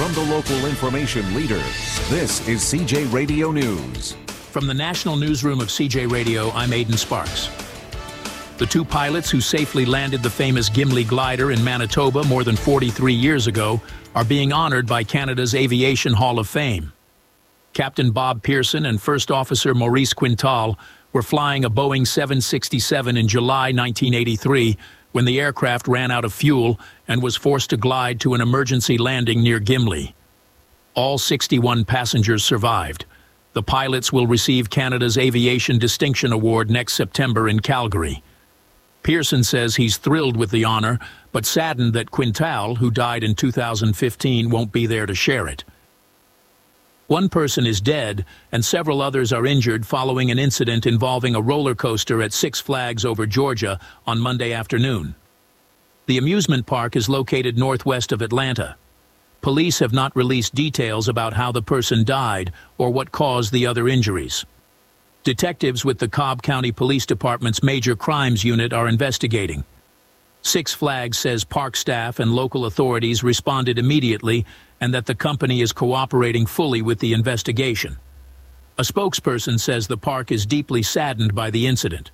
From the local information leader, this is CJ Radio News. From the National Newsroom of CJ Radio, I'm Aidan Sparks. The two pilots who safely landed the famous Gimli glider in Manitoba more than 43 years ago are being honored by Canada's Aviation Hall of Fame. Captain Bob Pearson and First Officer Maurice Quintal were flying a Boeing 767 in July 1983 when the aircraft ran out of fuel and was forced to glide to an emergency landing near Gimli. All 61 passengers survived. The pilots will receive Canada's Aviation Distinction Award next September in Calgary. Pearson says he's thrilled with the honor, but saddened that Quintal, who died in 2015, won't be there to share it. One person is dead, and several others are injured following an incident involving a roller coaster at Six Flags over Georgia on Monday afternoon. The amusement park is located northwest of Atlanta. Police have not released details about how the person died or what caused the other injuries. Detectives with the Cobb County Police Department's Major Crimes Unit are investigating. Six Flags says park staff and local authorities responded immediately and that the company is cooperating fully with the investigation. A spokesperson says the park is deeply saddened by the incident.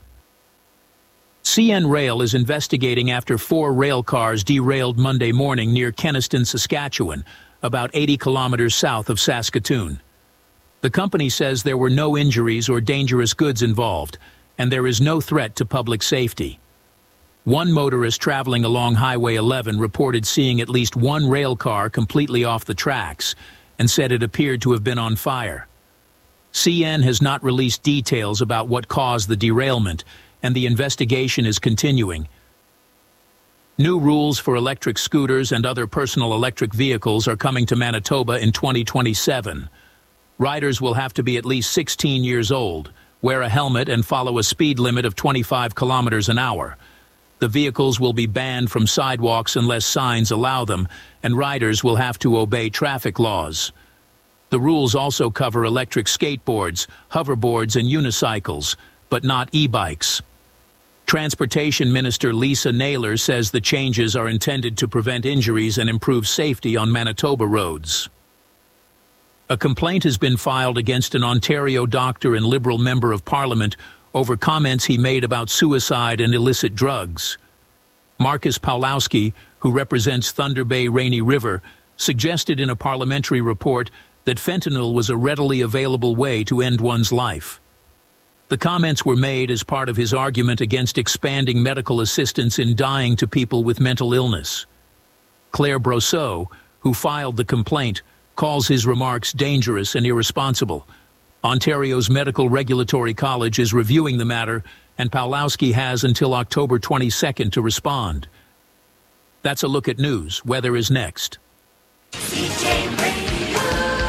CN Rail is investigating after 4 rail cars derailed Monday morning near Kenaston, Saskatchewan, about 80 kilometers south of Saskatoon. The company says there were no injuries or dangerous goods involved, and there is no threat to public safety. One motorist traveling along Highway 11 reported seeing at least one rail car completely off the tracks and said it appeared to have been on fire. CN has not released details about what caused the derailment, and the investigation is continuing. New rules for electric scooters and other personal electric vehicles are coming to Manitoba in 2027. Riders will have to be at least 16 years old, wear a helmet, and follow a speed limit of 25 kilometers an hour. The vehicles will be banned from sidewalks unless signs allow them, and riders will have to obey traffic laws. The rules also cover electric skateboards, hoverboards, and unicycles, but not e-bikes. Transportation Minister Lisa Naylor says the changes are intended to prevent injuries and improve safety on Manitoba roads. A complaint has been filed against an Ontario doctor and Liberal member of Parliament over comments he made about suicide and illicit drugs. Marcus Pawlowski, who represents Thunder Bay Rainy River, suggested in a parliamentary report that fentanyl was a readily available way to end one's life. The comments were made as part of his argument against expanding medical assistance in dying to people with mental illness. Claire Brosseau, who filed the complaint, calls his remarks dangerous and irresponsible. Ontario's Medical Regulatory College is reviewing the matter, and Pawlowski has until October 22nd to respond. That's a look at news. Weather is next. CJ Radio,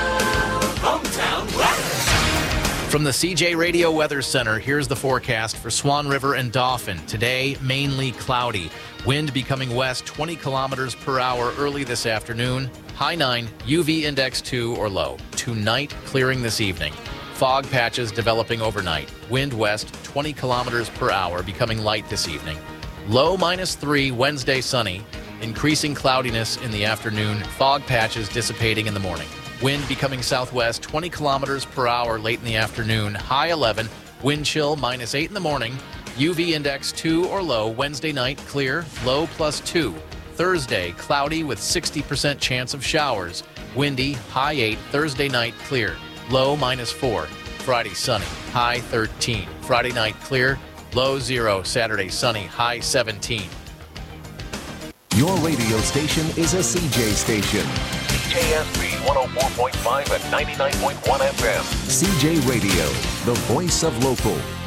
hometown weather. From the CJ Radio Weather Center, here's the forecast for Swan River and Dauphin. Today, mainly cloudy. Wind becoming west 20 kilometers per hour early this afternoon. High 9, UV index 2 or low. Tonight, clearing this evening. Fog patches developing overnight. Wind west 20 kilometers per hour, becoming light this evening. Low -3, Wednesday sunny. Increasing cloudiness in the afternoon. Fog patches dissipating in the morning. Wind becoming southwest 20 kilometers per hour late in the afternoon. High 11. Wind chill -8 in the morning. UV index 2 or low. Wednesday night clear. Low +2. Thursday cloudy with 60% chance of showers. Windy. High 8. Thursday night clear. Low -4. Friday sunny. High 13. Friday night clear. Low 0. Saturday sunny. High 17. Your radio station is a CJ station. CJSB 104.5 and 99.1 FM. CJ Radio, the voice of local.